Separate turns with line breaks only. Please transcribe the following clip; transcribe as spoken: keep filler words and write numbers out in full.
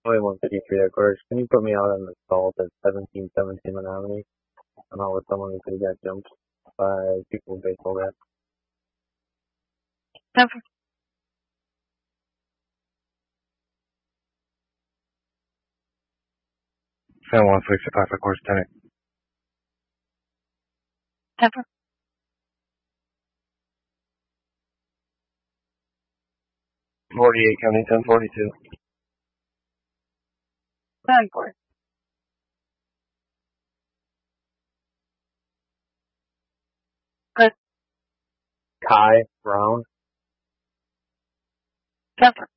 twenty-one fifty-three headquarters. Can you put me out on the salt at seventeen seventeen Menominee? I'm out with someone who could have got jumped by people with baseball bats.
Never.
San Juan sixty-five headquarters, tenant.
Never.
forty-eight County ten forty-two.
Headquarters. Good.
Kai Brown.
Never.